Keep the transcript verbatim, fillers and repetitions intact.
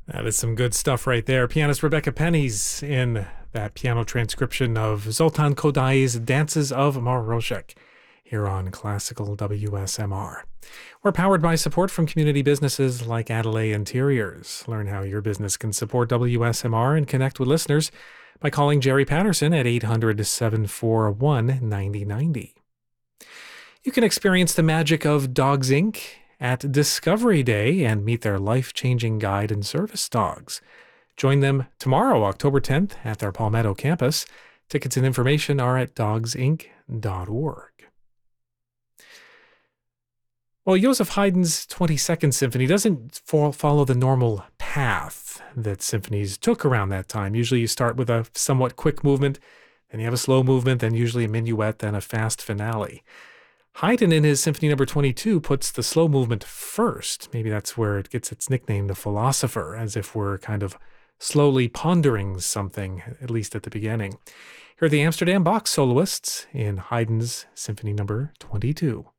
That is some good stuff right there. Pianist Rebecca Penny's in that piano transcription of Zoltan Kodai's Dances of Maroshek here on Classical W S M R. We're powered by support from community businesses like Adelaide Interiors. Learn how your business can support W S M R and connect with listeners by calling Jerry Patterson at eight hundred, seven four one, nine zero nine zero. You can experience the magic of Dogs Incorporated at Discovery Day and meet their life-changing guide and service dogs. Join them tomorrow, October tenth, at their Palmetto campus. Tickets and information are at dogs inc dot org. Well, Joseph Haydn's twenty-second Symphony doesn't follow the normal path that symphonies took around that time. Usually you start with a somewhat quick movement, then you have a slow movement, then usually a minuet, then a fast finale. Haydn in his Symphony number twenty-two puts the slow movement first. Maybe that's where it gets its nickname, the philosopher, as if we're kind of slowly pondering something, at least at the beginning. Here are the Amsterdam Bach soloists in Haydn's Symphony number twenty-two.